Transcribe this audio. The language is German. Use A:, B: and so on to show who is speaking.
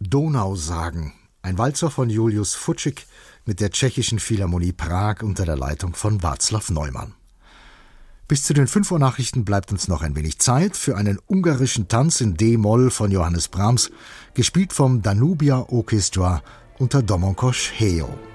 A: Donausagen, ein Walzer von Julius Fučík mit der Tschechischen Philharmonie Prag unter der Leitung von Václav Neumann. Bis zu den 5 Uhr Nachrichten bleibt uns noch ein wenig Zeit für einen ungarischen Tanz in D-Moll von Johannes Brahms, gespielt vom Danubia Orchestra unter Domokos Heo.